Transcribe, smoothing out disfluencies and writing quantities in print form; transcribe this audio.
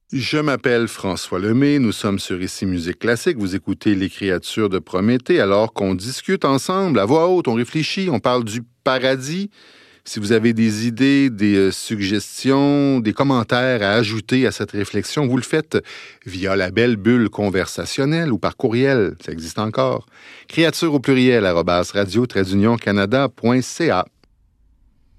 Je m'appelle François Lemay, nous sommes sur Ici Musique Classique. Vous écoutez Les Créatures de Prométhée alors qu'on discute ensemble, à voix haute, on réfléchit, on parle du paradis. Si vous avez des idées, des suggestions, des commentaires à ajouter à cette réflexion, vous le faites via la belle bulle conversationnelle ou par courriel, ça existe encore. Créatures au pluriel, @radio-canada.ca.